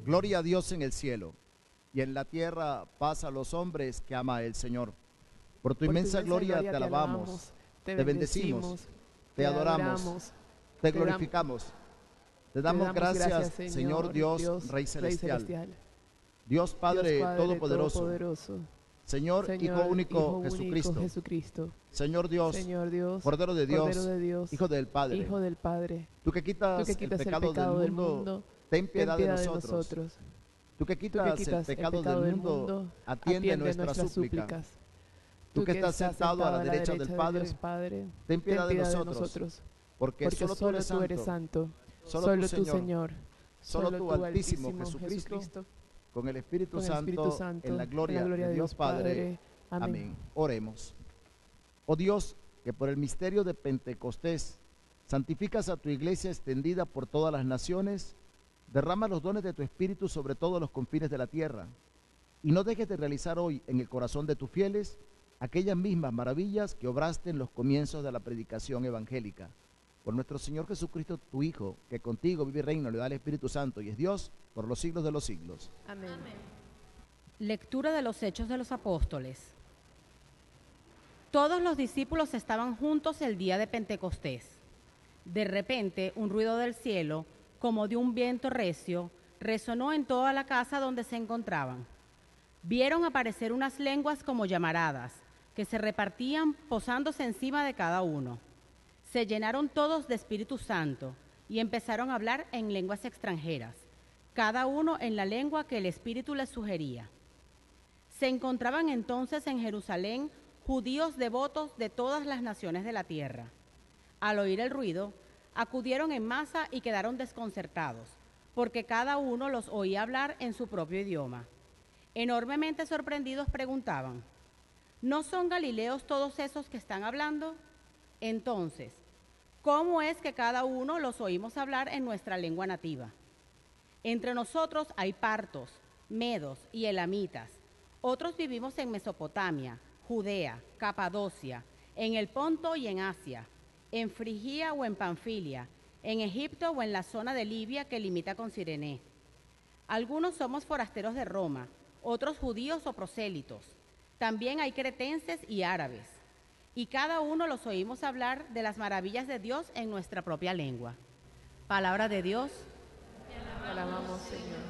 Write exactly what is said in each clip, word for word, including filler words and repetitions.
Gloria a Dios en el cielo, y en la tierra paz a los hombres que ama el Señor. Por tu inmensa gloria te alabamos, te bendecimos, te adoramos, te glorificamos. Te damos gracias, Señor Dios, Rey Celestial, Dios Padre Todopoderoso, Señor, Hijo único Jesucristo, Señor Dios, Cordero de Dios, Hijo del Padre. Tú que quitas el pecado del mundo, ten piedad de nosotros. Tú que quitas el pecado del mundo, atiende nuestras súplicas. Tú que estás sentado a la derecha del Padre, ten piedad de nosotros, porque solo tú eres santo, solo tú, Señor, solo tú, Altísimo Jesucristo, con el Espíritu Santo, en la gloria de Dios Padre. Amén. Oremos. Oh Dios, que por el misterio de Pentecostés santificas a tu iglesia extendida por todas las naciones, derrama los dones de tu Espíritu sobre todos los confines de la tierra, y no dejes de realizar hoy en el corazón de tus fieles aquellas mismas maravillas que obraste en los comienzos de la predicación evangélica. Por nuestro Señor Jesucristo, tu Hijo, que contigo vive y reina, le da el Espíritu Santo y es Dios por los siglos de los siglos. Amén. Amén. Lectura de los Hechos de los Apóstoles. Todos los discípulos estaban juntos el día de Pentecostés. De repente, un ruido del cielo, como de un viento recio, resonó en toda la casa donde se encontraban. Vieron aparecer unas lenguas como llamaradas, que se repartían posándose encima de cada uno. Se llenaron todos de Espíritu Santo y empezaron a hablar en lenguas extranjeras, cada uno en la lengua que el Espíritu les sugería. Se encontraban entonces en Jerusalén judíos devotos de todas las naciones de la tierra. Al oír el ruido, acudieron en masa y quedaron desconcertados, porque cada uno los oía hablar en su propio idioma. Enormemente sorprendidos preguntaban: ¿no son galileos todos esos que están hablando? Entonces, ¿cómo es que cada uno los oímos hablar en nuestra lengua nativa? Entre nosotros hay partos, medos y elamitas. Otros vivimos en Mesopotamia, Judea, Capadocia, en el Ponto y en Asia, en Frigia o en Panfilia, en Egipto o en la zona de Libia que limita con Cirene. Algunos somos forasteros de Roma, otros judíos o prosélitos. También hay cretenses y árabes. Y cada uno los oímos hablar de las maravillas de Dios en nuestra propia lengua. Palabra de Dios. Te alabamos, Señor.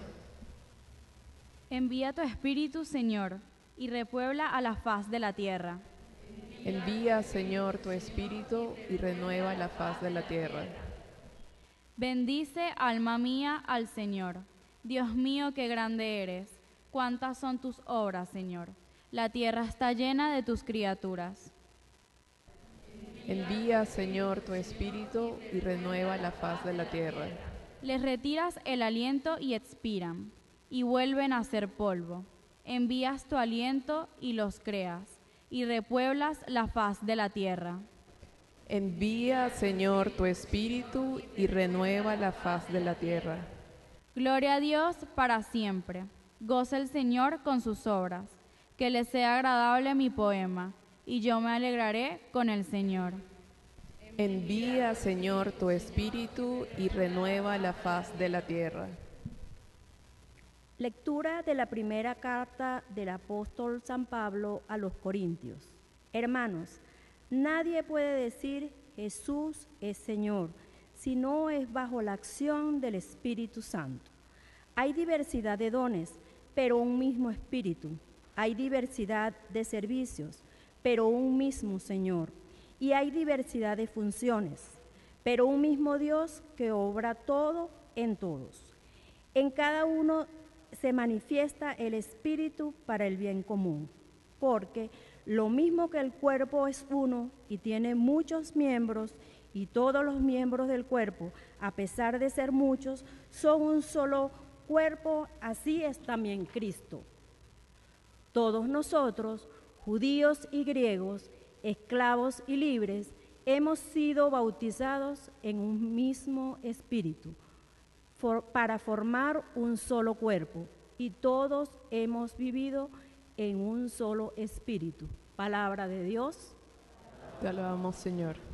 Envía tu Espíritu, Señor, y repuebla a la faz de la tierra. Envía, Señor, tu Espíritu y renueva la faz de la tierra. Bendice, alma mía, al Señor. Dios mío, qué grande eres. Cuántas son tus obras, Señor. La tierra está llena de tus criaturas. Envía, Señor, tu Espíritu y renueva la faz de la tierra. Les retiras el aliento y expiran, y vuelven a ser polvo. Envías tu aliento y los creas, y repueblas la faz de la tierra. Envía, Señor, tu Espíritu y renueva la faz de la tierra. Gloria a Dios para siempre. Goza el Señor con sus obras. Que le sea agradable mi poema, y yo me alegraré con el Señor. Envía, Señor, tu Espíritu y renueva la faz de la tierra. Lectura de la primera carta del apóstol San Pablo a los Corintios. Hermanos, nadie puede decir Jesús es Señor, si no es bajo la acción del Espíritu Santo. Hay diversidad de dones, pero un mismo Espíritu. Hay diversidad de servicios, pero un mismo Señor. Y hay diversidad de funciones, pero un mismo Dios que obra todo en todos. En cada uno se manifiesta el Espíritu para el bien común, porque lo mismo que el cuerpo es uno y tiene muchos miembros, y todos los miembros del cuerpo, a pesar de ser muchos, son un solo cuerpo, así es también Cristo. Todos nosotros, judíos y griegos, esclavos y libres, hemos sido bautizados en un mismo espíritu for, para formar un solo cuerpo, y todos hemos vivido en un solo espíritu. Palabra de Dios. Te alabamos, Señor.